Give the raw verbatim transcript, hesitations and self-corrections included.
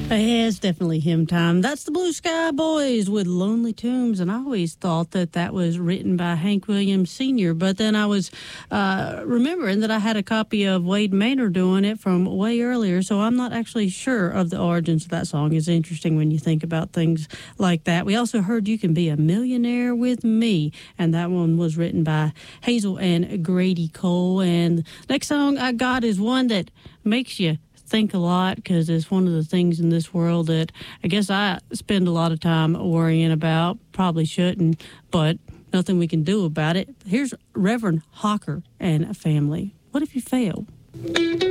Yeah, it's definitely hymn time. That's the Blue Sky Boys with Lonely Tombs, and I always thought that that was written by Hank Williams Senior, but then I was uh, remembering that I had a copy of Wade Maynard doing it from way earlier, so I'm not actually sure of the origins of that song. It's interesting when you think about things like that. We also heard You Can Be a Millionaire with Me, and that one was written by Hazel and Grady Cole. And next song I got is one that makes you think a lot, because it's one of the things in this world that I guess I spend a lot of time worrying about. Probably shouldn't, but nothing we can do about it. Here's Reverend Hawker and a Family. What if you fail?